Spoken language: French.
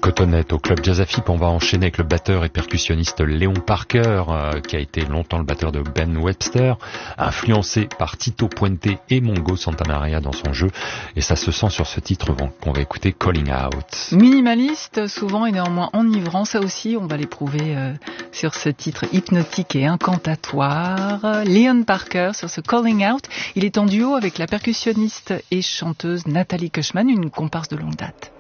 Cotonette au club Jazz Afip. On va enchaîner avec le batteur et percussionniste Léon Parker, qui a été longtemps le batteur de Ben Webster, influencé par Tito Puente et Mongo Santamaria dans son jeu, et ça se sent sur ce titre qu'on va écouter, Calling Out. Minimaliste souvent et néanmoins enivrant, ça aussi on va l'éprouver sur ce titre hypnotique et incantatoire. Léon Parker sur ce Calling Out, il est en duo avec la percussionniste et chanteuse Nathalie Kushman, une comparse de longue date.